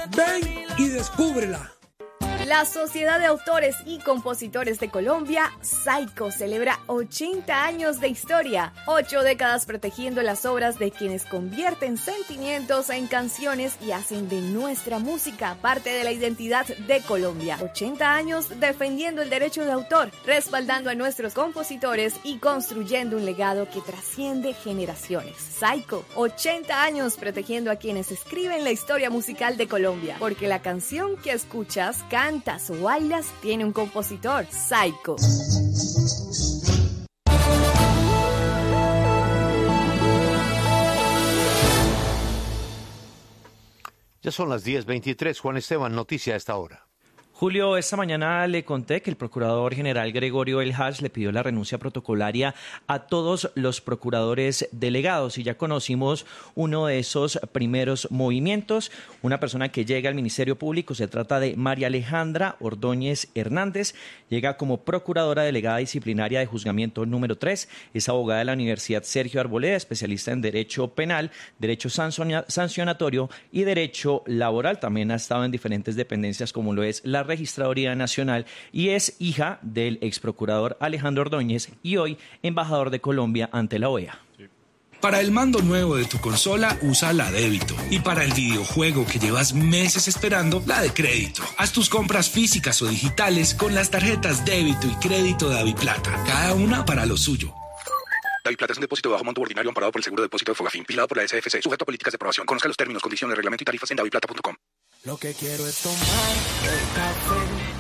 Ven y descúbrela. La Sociedad de Autores y Compositores de Colombia, SAICO, celebra 80 años de historia, 8 décadas protegiendo las obras de quienes convierten sentimientos en canciones y hacen de nuestra música parte de la identidad de Colombia. 80 años defendiendo el derecho de autor, respaldando a nuestros compositores y construyendo un legado que trasciende generaciones. SAICO, 80 años protegiendo a quienes escriben la historia musical de Colombia, porque la canción que escuchas, cantas o bailas tiene un compositor. SAICO. Ya son las 10:23. Juan Esteban, noticia a esta hora. Julio, esta mañana le conté que el procurador general Gregorio El Hach le pidió la renuncia protocolaria a todos los procuradores delegados y ya conocimos uno de esos primeros movimientos. Una persona que llega al Ministerio Público, se trata de María Alejandra Ordóñez Hernández, llega como procuradora delegada disciplinaria de juzgamiento número 3, es abogada de la Universidad Sergio Arboleda, especialista en Derecho Penal, Derecho Sancionatorio y Derecho Laboral. También ha estado en diferentes dependencias como lo es la Registraduría Nacional y es hija del exprocurador Alejandro Ordóñez y hoy embajador de Colombia ante la OEA. Para el mando nuevo de tu consola, usa la débito. Y para el videojuego que llevas meses esperando, la de crédito. Haz tus compras físicas o digitales con las tarjetas débito y crédito de Daviplata. Cada una para lo suyo. Daviplata es un depósito de bajo monto ordinario amparado por el Seguro de Depósito de Fogafín, vigilado por la SFC, sujeto a políticas de aprobación. Conozca los términos, condiciones, reglamento y tarifas en daviplata.com. Lo que quiero es tomar el café